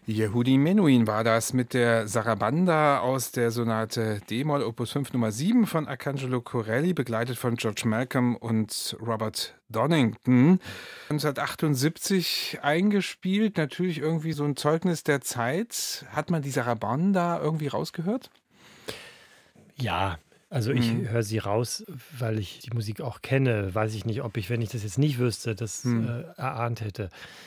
Yehudi Menuhin war das mit der Sarabanda aus der Sonate D-Moll Opus 5 Nummer 7 von Arcangelo Corelli, begleitet von George Malcolm und Robert Donington. 1978 eingespielt, natürlich irgendwie so ein Zeugnis der Zeit. Hat man die Sarabanda irgendwie rausgehört? Ja, also ich Mhm. höre sie raus, weil ich die Musik auch kenne. Weiß ich nicht, ob ich, wenn ich das jetzt nicht wüsste, das Mhm. erahnt hätte.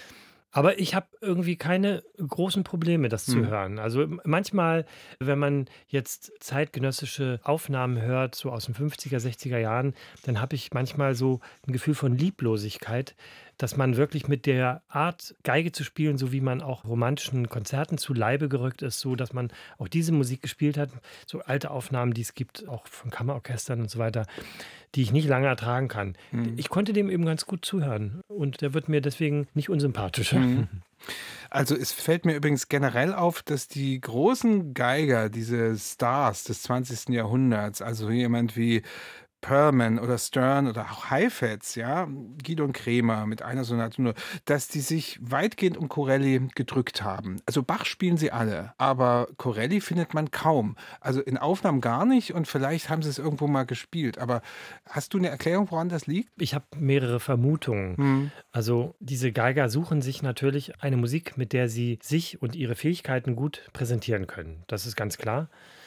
Aber ich habe irgendwie keine großen Probleme, das zu Mhm. hören. Also manchmal, wenn man jetzt zeitgenössische Aufnahmen hört, so aus den 50er, 60er Jahren, dann habe ich manchmal so ein Gefühl von Lieblosigkeit, dass man wirklich mit der Art, Geige zu spielen, so wie man auch romantischen Konzerten zu Leibe gerückt ist, so dass man auch diese Musik gespielt hat, so alte Aufnahmen, die es gibt, auch von Kammerorchestern und so weiter, die ich nicht lange ertragen kann. Mhm. Ich konnte dem eben ganz gut zuhören und der wird mir deswegen nicht unsympathischer. Mhm. Also es fällt mir übrigens generell auf, dass die großen Geiger, diese Stars des 20. Jahrhunderts, also jemand wie Perlman oder Stern oder auch Heifetz, ja, Guido und Kremer mit einer Sonate nur, dass die sich weitgehend um Corelli gedrückt haben. Also Bach spielen sie alle, aber Corelli findet man kaum. Also in Aufnahmen gar nicht und vielleicht haben sie es irgendwo mal gespielt. Aber hast du eine Erklärung, woran das liegt? Ich habe mehrere Vermutungen. Hm, Also diese Geiger suchen sich natürlich eine Musik, mit der sie sich und ihre Fähigkeiten gut präsentieren können. Das ist ganz klar.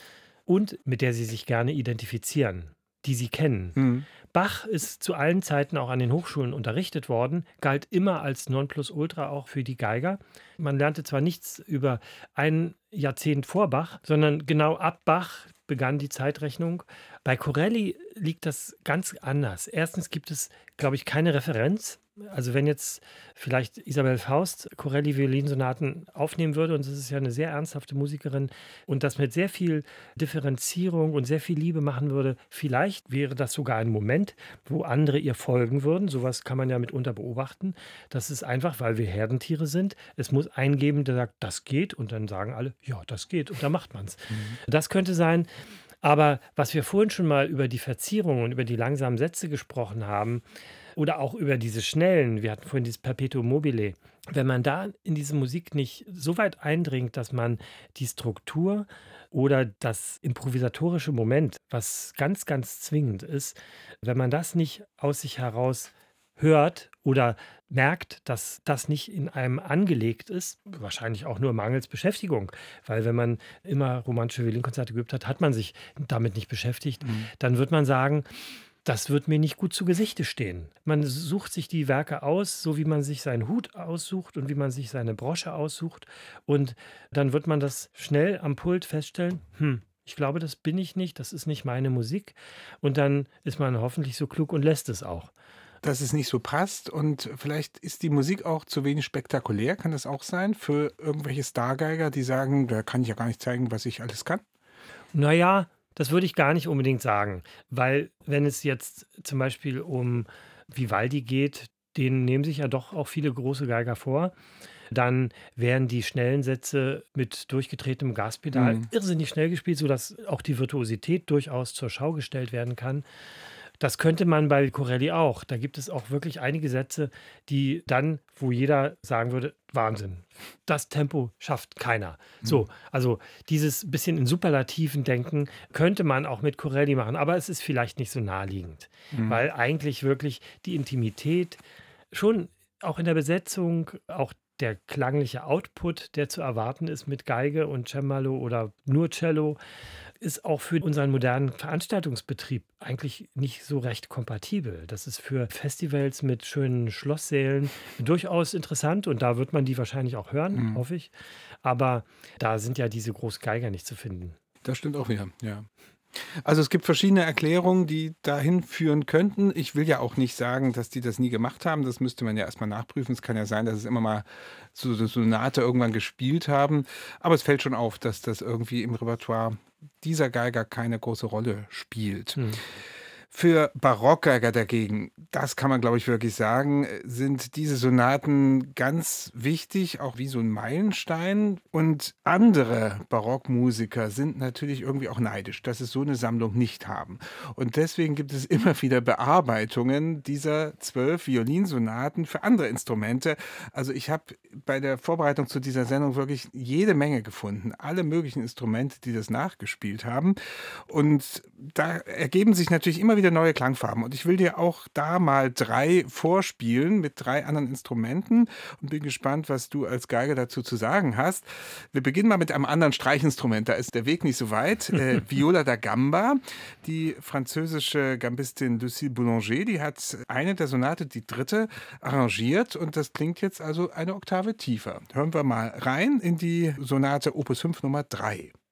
Und mit der sie sich gerne identifizieren, die sie kennen. hm, Bach ist zu allen Zeiten auch an den Hochschulen unterrichtet worden, galt immer als Nonplusultra auch für die Geiger. Man lernte zwar nichts über ein Jahrzehnt vor Bach, sondern genau ab Bach begann die Zeitrechnung. Bei Corelli liegt das ganz anders. Erstens gibt es, glaube ich, keine Referenz. Also wenn jetzt vielleicht Isabel Faust Corelli Violinsonaten aufnehmen würde, und das ist ja eine sehr ernsthafte Musikerin, und das mit sehr viel Differenzierung und sehr viel Liebe machen würde, vielleicht wäre das sogar ein Moment, wo andere ihr folgen würden. Sowas kann man ja mitunter beobachten. Das ist einfach, weil wir Herdentiere sind. Es muss einen geben, der sagt, das geht, und dann sagen alle, ja, das geht, und dann macht man es. mhm, Das könnte sein. Aber was wir vorhin schon mal über die Verzierung und über die langsamen Sätze gesprochen haben oder auch über diese schnellen, wir hatten vorhin dieses Perpetuum mobile, wenn man da in diese Musik nicht so weit eindringt, dass man die Struktur oder das improvisatorische Moment, was ganz, ganz zwingend ist, wenn man das nicht aus sich heraus hört oder merkt, dass das nicht in einem angelegt ist, wahrscheinlich auch nur mangels Beschäftigung, weil wenn man immer romantische Violinkonzerte geübt hat, hat man sich damit nicht beschäftigt, mhm. dann wird man sagen, das wird mir nicht gut zu Gesichte stehen. Man sucht sich die Werke aus, so wie man sich seinen Hut aussucht und wie man sich seine Brosche aussucht. Und dann wird man das schnell am Pult feststellen, ich glaube, das bin ich nicht, das ist nicht meine Musik. Und dann ist man hoffentlich so klug und lässt es auch. Dass es nicht so passt und vielleicht ist die Musik auch zu wenig spektakulär, kann das auch sein für irgendwelche Stargeiger, die sagen: „Da kann ich ja gar nicht zeigen, was ich alles kann?“ Na ja, das würde ich gar nicht unbedingt sagen, weil wenn es jetzt zum Beispiel um Vivaldi geht, den nehmen sich ja doch auch viele große Geiger vor. Dann werden die schnellen Sätze mit durchgedrehtem Gaspedal Mhm. irrsinnig schnell gespielt, sodass auch die Virtuosität durchaus zur Schau gestellt werden kann. Das könnte man bei Corelli auch. Da gibt es auch wirklich einige Sätze, die dann, wo jeder sagen würde: „Wahnsinn, das Tempo schafft keiner." Mhm. So, also dieses bisschen in Superlativen denken könnte man auch mit Corelli machen, aber es ist vielleicht nicht so naheliegend, Mhm. weil eigentlich wirklich die Intimität schon auch in der Besetzung, auch der klangliche Output, der zu erwarten ist mit Geige und Cembalo oder nur Cello, ist auch für unseren modernen Veranstaltungsbetrieb eigentlich nicht so recht kompatibel. Das ist für Festivals mit schönen Schlosssälen durchaus interessant und da wird man die wahrscheinlich auch hören, Mhm. hoffe ich. Aber da sind ja diese Großgeiger nicht zu finden. Das stimmt auch wieder, ja. Also, es gibt verschiedene Erklärungen, die dahin führen könnten. Ich will ja auch nicht sagen, dass die das nie gemacht haben. Das müsste man ja erst mal nachprüfen. Es kann ja sein, dass es immer mal so 'ne Sonate irgendwann gespielt haben. Aber es fällt schon auf, dass das irgendwie im Repertoire dieser Geiger keine große Rolle spielt. Mhm. Für Barockgeiger dagegen, das kann man, glaube ich, wirklich sagen, sind diese Sonaten ganz wichtig, auch wie so ein Meilenstein. Und andere Barockmusiker sind natürlich irgendwie auch neidisch, dass sie so eine Sammlung nicht haben. Und deswegen gibt es immer wieder Bearbeitungen dieser 12 Violinsonaten für andere Instrumente. Also ich habe bei der Vorbereitung zu dieser Sendung wirklich jede Menge gefunden, alle möglichen Instrumente, die das nachgespielt haben. Und da ergeben sich natürlich immer wieder neue Klangfarben. Und ich will dir auch da mal 3 vorspielen mit 3 anderen Instrumenten und bin gespannt, was du als Geiger dazu zu sagen hast. Wir beginnen mal mit einem anderen Streichinstrument. Da ist der Weg nicht so weit. Viola da Gamba. Die französische Gambistin Lucille Boulanger, die hat eine der Sonate, die dritte, arrangiert. Und das klingt jetzt also eine Oktave tiefer. Hören wir mal rein in die Sonate Opus 5 Nummer 3.